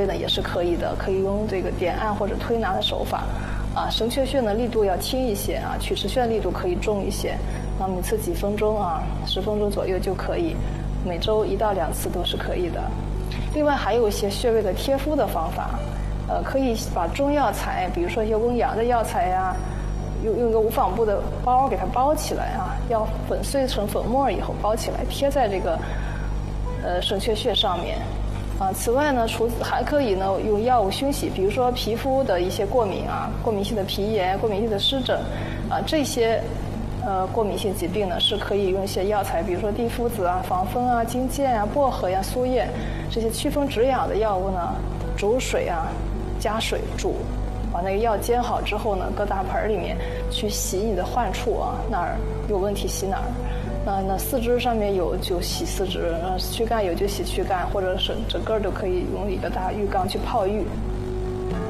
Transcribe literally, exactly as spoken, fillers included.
呢也是可以的，可以用这个点按或者推拿的手法。啊，神阙穴呢力度要轻一些啊，曲池穴力度可以重一些。那每次几分钟啊，十分钟左右就可以，每周一到两次都是可以的。另外还有一些穴位的贴敷的方法，呃，可以把中药材，比如说一些温阳的药材呀、啊，用用一个无纺布的包给它包起来啊，要粉碎成粉末以后包起来，贴在这个呃神阙穴上面。啊，此外呢，除还可以呢用药物熏洗，比如说皮肤的一些过敏啊，过敏性的皮炎、过敏性的湿疹，啊这些呃过敏性疾病呢是可以用一些药材，比如说地肤子啊、防风啊、金芥啊、薄荷呀、苏叶这些祛风止痒的药物呢，煮水啊，加水煮，把那个药煎好之后呢，搁大盆里面去洗你的患处啊，哪儿有问题洗哪儿。那那四肢上面有就洗四肢，呃躯干有就洗躯干，或者是整个都可以用一个大浴缸去泡浴。